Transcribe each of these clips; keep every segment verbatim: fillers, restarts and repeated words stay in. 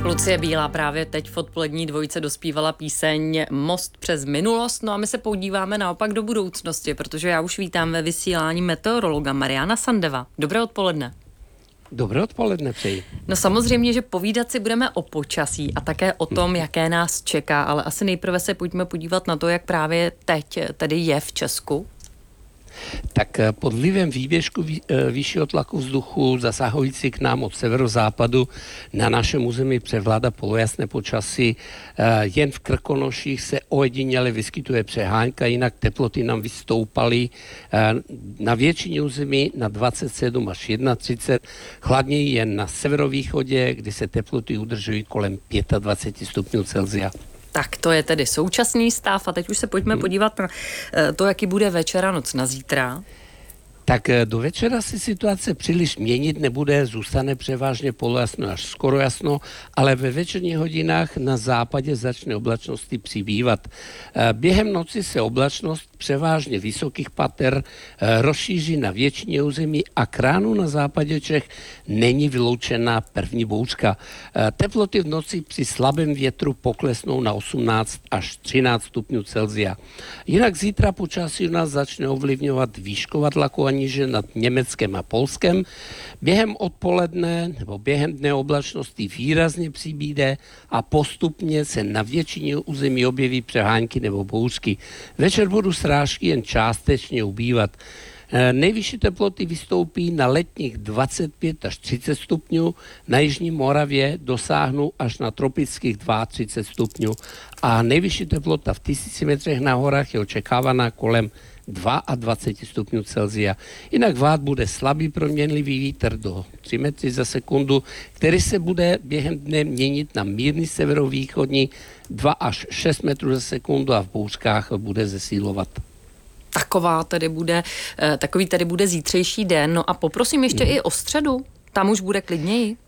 Lucie Bílá právě teď v odpolední dvojice dospívala píseň Most přes minulost, no a my se podíváme naopak do budoucnosti, protože já už vítám ve vysílání meteorologa Mariana Sandeva. Dobré odpoledne. Dobré odpoledne přeji. No samozřejmě, že povídat si budeme o počasí a také o tom, jaké nás čeká, ale asi nejprve se pojďme podívat na to, jak právě teď tedy je v Česku. Tak pod vlivem výběžku vyššího tlaku vzduchu zasahující k nám od severozápadu na našem území převládá polojasné počasí. Jen v Krkonoších se ojediněle vyskytuje přehánka, jinak teploty nám vystoupaly na většině území na dvacet sedm až třicet jedna, chladněji jen na severovýchodě, kdy se teploty udržují kolem dvacet pět stupňů Celsia. Tak to je tedy současný stav a teď už se pojďme hmm. podívat na to, jaký bude večer a noc na zítra. Tak do večera se situace příliš měnit nebude, zůstane převážně polojasno až skoro jasno, ale ve večerních hodinách na západě začne oblačnosti přibývat. Během noci se oblačnost převážně vysokých pater rozšíří na většině území a k ránu na západě Čech není vyloučena první bouřka. Teploty v noci při slabém větru poklesnou na osmnáct až třináct stupňů Celsia. Jinak zítra počasí u nás začne ovlivňovat výšková tlaková níže nad Německem a Polskem. Během odpoledne nebo během dne oblačnosti výrazně přibýde a postupně se na většině území objeví přehánky nebo bouřky. Večer budou srážky jen částečně ubývat. Nejvyšší teploty vystoupí na letních dvacet pět až třicet stupňů, na jižní Moravě dosáhnou až na tropických třicet dva stupňů a nejvyšší teplota v tisíci metrech na horách je očekávaná kolem dvacet dva stupňů Celsia. Jinak vát bude slabý proměnlivý vítr do tři metry za sekundu, který se bude během dne měnit na mírný severovýchodní dva až šest metrů za sekundu a v bouřkách bude zesílovat. Taková tedy bude, takový tedy bude zítřejší den. No a poprosím ještě hmm. i o středu. Tam už bude klidněji?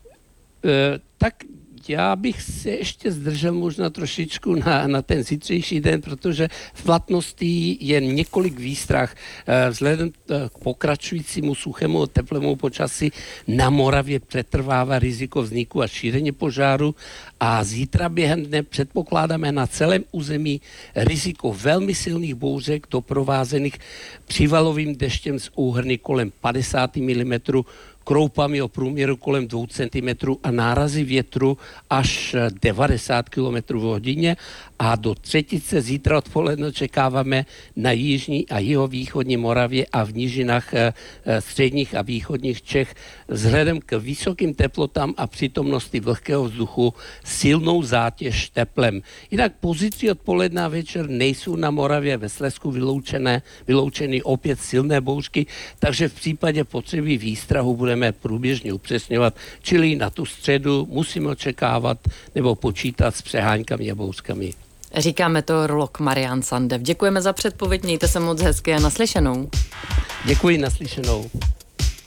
E, tak já bych se ještě zdržel možná trošičku na, na ten zítřejší den, protože v platnosti je několik výstrah. Vzhledem k pokračujícímu suchému teplému počasí na Moravě přetrvává riziko vzniku a šíření požáru a zítra během dne předpokládáme na celém území riziko velmi silných bouřek doprovázených přívalovým deštěm z úhrny kolem padesát milimetrů, kroupami o průměru kolem dvou centimetrů a nárazy větru až devadesát kilometrů v hodině a do třetice zítra odpoledne očekáváme na jižní a jihovýchodní Moravě a v nížinách středních a východních Čech vzhledem k vysokým teplotám a přítomnosti vlhkého vzduchu silnou zátěž teplem. Jinak pozici odpoledne a večer nejsou na Moravě ve Slezsku vyloučené, vyloučeny opět silné bouřky, takže v případě potřeby výstrahu budeme průběžně upřesňovat, čili na tu středu musíme očekávat nebo počítat s přeháňkami a bouřkami. Říká meteorolog Marian Sandev. Děkujeme za předpověď, mějte se moc hezky a naslyšenou. Děkuji, naslyšenou.